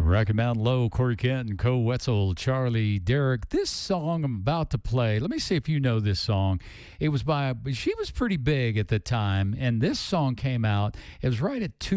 Rocky Mountain Low, Corey Kent and Co. Wetzel, Charlie Derrick. This song I'm about to play, let me see if you know this song. It was she was pretty big at the time, and this song came out. It was right at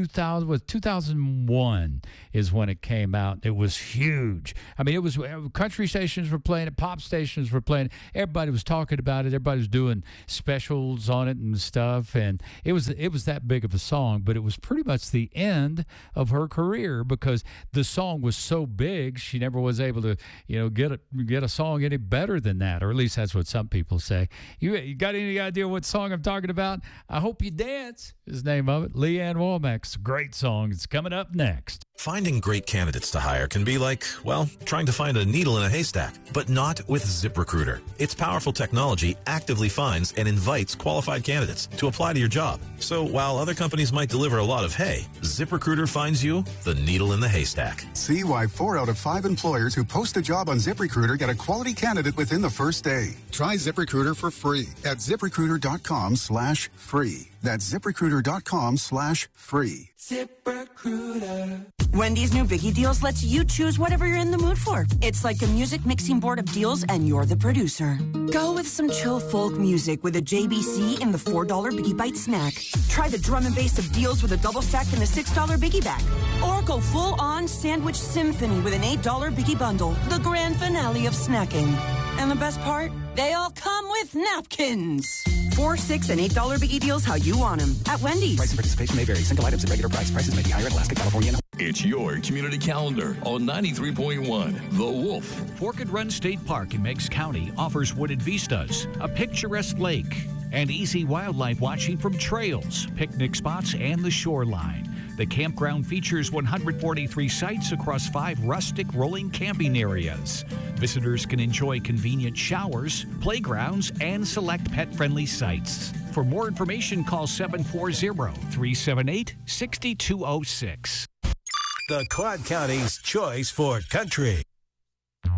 2001 is when it came out. It was huge. I mean, it was country stations were playing it, pop stations were playing it. Everybody was talking about it. Everybody was doing specials on it and stuff, and it was that big of a song, but it was pretty much the end of her career because the song was so big she never was able to get a song any better than that, or at least that's what some people say. You got any idea what song I'm talking about? I Hope You Dance is the name of it. Leanne Womack's great song. It's coming up next. Finding great candidates to hire can be like, well, trying to find a needle in a haystack, but not with ZipRecruiter. Its powerful technology actively finds and invites qualified candidates to apply to your job. So while other companies might deliver a lot of hay, ZipRecruiter finds you the needle in the haystack. See why 4 out of 5 employers who post a job on ZipRecruiter get a quality candidate within the first day. Try ZipRecruiter for free at ZipRecruiter.com/free. That's ZipRecruiter.com/free. ZipRecruiter. Wendy's new Biggie Deals lets you choose whatever you're in the mood for. It's like a music mixing board of deals, and you're the producer. Go with some chill folk music with a JBC in the $4 Biggie Bite snack. Try the drum and bass of deals with a double stack in the $6 Biggie Bag. Or go full-on sandwich symphony with an $8 Biggie Bundle, the grand finale of snacking. And the best part? They all come with napkins. $4, $6, and $8 Biggie Deals how you want them at Wendy's. Price and participation may vary. Single items at regular price. Prices may be higher in Alaska, California. It's your community calendar on 93.1 The Wolf. Forked Run State Park in Meigs County offers wooded vistas, a picturesque lake, and easy wildlife watching from trails, picnic spots, and the shoreline. The campground features 143 sites across 5 rustic rolling camping areas. Visitors can enjoy convenient showers, playgrounds, and select pet-friendly sites. For more information, call 740-378-6206. The Clark County's choice for country.